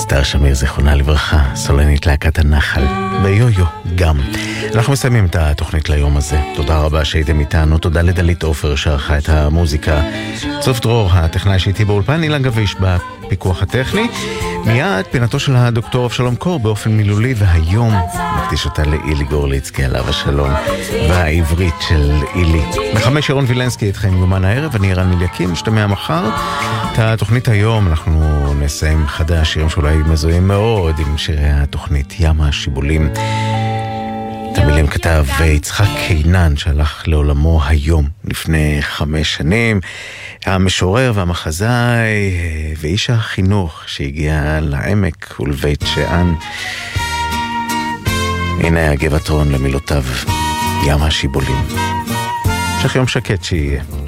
אסתר שמיר זיכרונה לברכה, סולנית להקת הנחל, ויו-יו גם. אנחנו מסיימים את התוכנית ליום הזה. תודה רבה שהייתם איתנו, תודה לדלית עופר שערכה את המוזיקה, צוף דרור הטכנאי שאיתי באולפן, אילן גביש בפיקוח הטכני. מיד פינתו של הדוקטור אבשלום קור באופן מילולי, והיום מקדיש אותה לאילי גורליצקי עליו השלום, והעברית של אילי. בחמש ירון וילנסקי איתכם יומן הערב, אני ערן מליקים, משתמע מחר. את התוכנית היום אנחנו נסיים אחד השירים שאולי מזוהים מאוד עם שירי התוכנית, ים השיבולים. את המילים כתב יצחק קינן שהלך לעולמו היום לפני 5 שנים, המשורר והמחזאי ואיש החינוך שהגיע לעמק ולבית שאן. הנה הגבעתרון למילותיו, ים השיבולים. המשך יום שקט שיהיה.